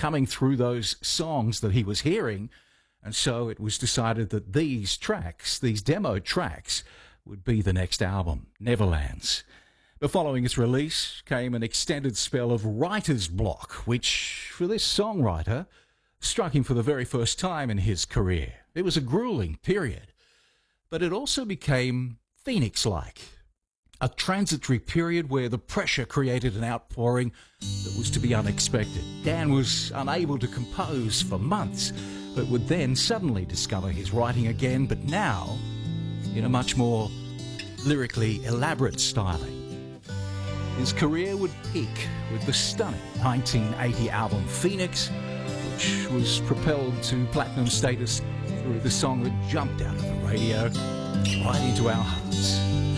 coming through those songs that he was hearing. And so it was decided that these tracks, these demo tracks, would be the next album, Neverlands. But following its release came an extended spell of writer's block, which, for this songwriter, struck him for the very first time in his career. It was a grueling period, but it also became Phoenix-like. A transitory period where the pressure created an outpouring that was to be unexpected. Dan was unable to compose for months, but would then suddenly discover his writing again, but now in a much more lyrically elaborate styling. His career would peak with the stunning 1980 album Phoenix, which was propelled to platinum status through the song that jumped out of the radio right into our hearts.